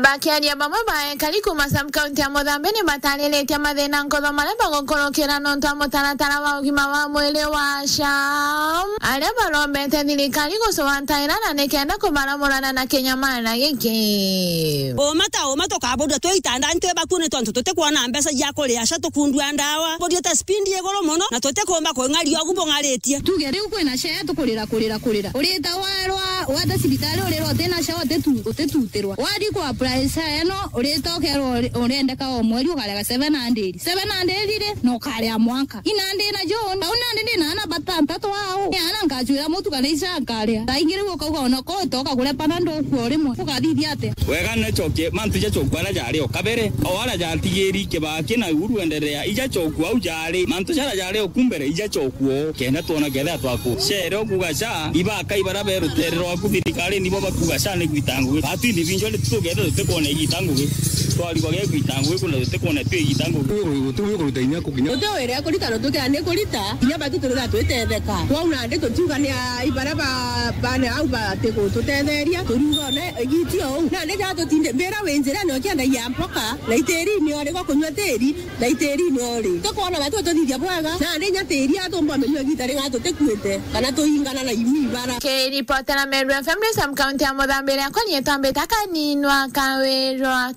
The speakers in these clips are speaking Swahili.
Bakiaria mama bae kaliku masam kaunti ya Mozambique bataleletia mathina nkotho maria bagukorokera nontu amutaratara wa ugima wa mwili wa Sham aria barombete thirikari gucuwantaira na nikenda kumaramurana na kinyamana giki omata kaboda twaitanda ntwe bakune tontu tutekuona mbesa ya kuria sha tukundua ndawa bodia ta spindi egoro muno na tutekomba ko ngari ogumbo ngaritie tuge riu kwina sha tukurira urita warwa wada sibitali uriro tena sha otetutirwa wadi kwa price eno urita okero urendeka o mweri ukarega 700 ire no kare amwanka inande na John unande na batanta to wao yana ngajura mutu kanisa kare taingire uko no ko toka kule panando kurimo ukadithia ate wega ne choke mantu je chokwana jari okabere owala jatigeri ke bakina uru endelea ija choku au jari mantu jara jari okumbere ija choku kenda tona gele atwako shero kugasha iba kai barabe ruterero akuthirikari nibo bakugasha ne gwitangu ati ndivinjo le tugere tekone gitangu twali kwa gwitangu kuna tekone pe gitangu tuwe kurutainya kukinya utowere akurita tukane kurita inya batu turuga twetetheka twauna ndi tutugane ibaraba bana au bateko tutetheria turugone gitio na ndi gato tinde bera wenzera no kianda ya mpoka na iteri ni ore ko kunywa teri na iteri ni ore tukona batu tuthithia bwaga na ndi nya teri atomba menyo gitare gato tekuete kana tuhingana na imi bara ke reporter Meru FM Sam County ya Mozambique akonye tambe takaninwa kawero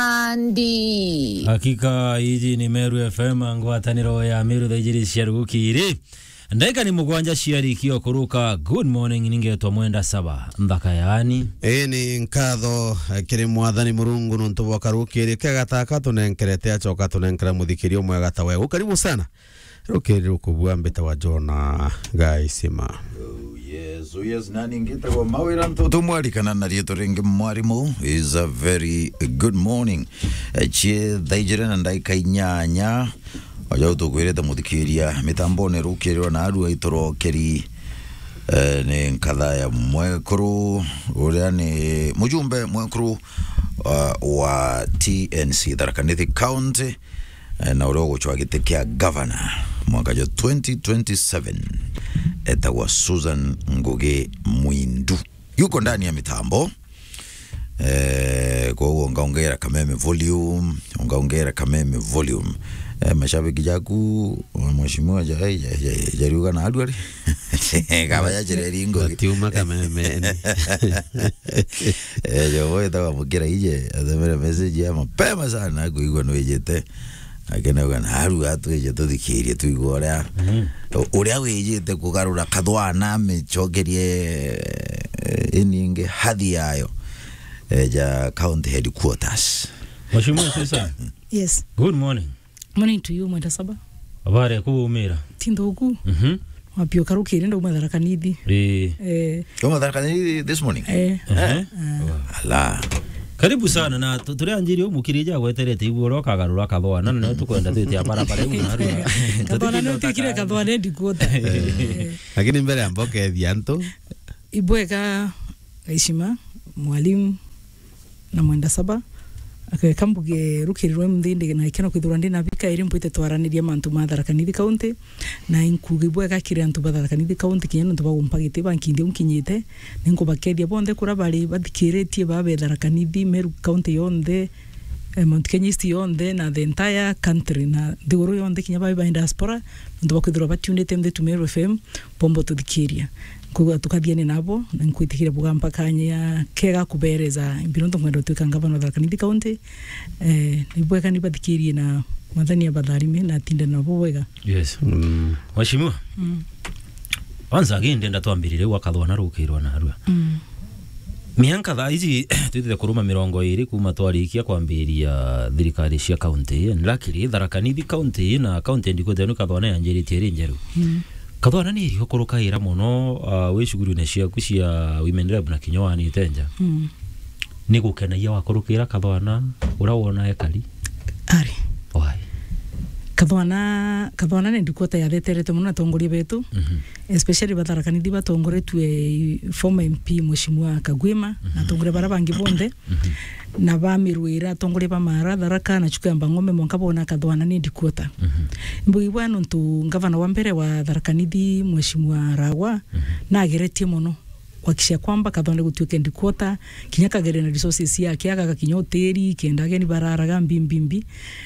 kemandi hakika hiji ni Meru FM ngwataniro ya Meru thejiri ciarugukire ndaika ni mugwanja ciari kio kuruka good morning ningetwa mwenda saba ndaka yani ni nkatho kiri mwathani murungu nontu bokarukire kegataka tunenkerete acoka tunenkera muthikirio mwega ta wewe karibu sana rukiri rukubua mbeta wa Jona gaisima yes nani ngita kwa mawira ntoto mwari kana na rieto renge mwarimu is a very good morning chie daijere na ndaika inyanya aja utokwireta muthikiria mitambo ne rukirwa na aru aitorokeri ne nkatha ya mwekuru uria ni mujumbe mwekuru wa TNC Tharaka Nithi County na uria guchwa gite kia governor mwaka jo 2027 etagwa Susan Ngugi Mwindu yuko ndani ya mitambo kwa ungaongera kameme volume mashabiki jaku mheshimiwa jariuka na adwari kama ya ringo tiuma kameme yo etawa mukira ije azamera message ya mapema sana kuigwa no ijete akena ugana haru atu ije tuthikirie tuigora uria wijite kugarura kathwana mechogerie ininge hathi yayo ja county headquarters. Mheshimiwa Susan. Yes. Good morning. Morning to you mwenda saba. Habari kuumira. Tindoku. Wapio karukire ndo Tharaka Nithi. Kama Tharaka Nithi this morning. Ala. Karibu sana na turianjiri umukirija gweterete iguro kagarura kathwana na tukwenda twetia barabara yu na rua. Kathwana no tikire kathwana ndikuota. Lakini mbele amboke thianto. Ibweka Ishima mwalimu na mwenda saba akambuge rukirirwe mthinde na ikeno kwithura ndi na bika iri mpoite twaraniria mantu ma Tharaka Nithi County na inkugibwe gakire antu ba Tharaka Nithi County kinyano ntu bagumpagite bankinde unkinyite ninko bakedia bonde kura bari bathikiretie babe Tharaka Nithi Meru County yonde Mount Kenya East yonde na the entire country na thiguru yonde kinya babe ba diaspora ntu bakwithura batunete mthe tu Meru FM pombo tuthikiria kuga tukathiane nabo na nkwitikire bugamba kanya kega kubereza imbirondo mwendo twikanga bano Tharaka Nithi County nibweka nibathikirie na mathani ya batharime na tinde nabo wega. Yes. Mheshimiwa. Kwanza agende ndatwambirire wakathwana rukirwa na arua. Mianka tha ici twithire kuruma 20 kuma twarikia kwambiria thirikari cia county lakini Tharaka Nithi County na county ndikote no kathwana yanjiritie rinjeru. Kathwana ni rio kurukaira muno wicuguru ne ciaku cia women rep na Kinyowani itenja. Ni gukenagia wakurukira kathwana ura wona ekari. Ari. Wai. Kathwana ne ndikota ya theterete muno atongoria betu. Especially Tharaka Nithi batongoretwe former MP Mheshimiwa Kagwima na tongore barabangi bonde. Na bamirwira tongore ba mara Tharaka na chukua mbangome mwanka bona kathwana ni ndikota. Mbugibwa nontu ngavana wa mbere wa Tharaka Nithi Mheshimiwa Rawa na ageretie muno kuhakikisha kwamba kathonde gutuike ndikota kinya kagere na resources yake agaga kinya uteri kenda ageni bararaga mbimbi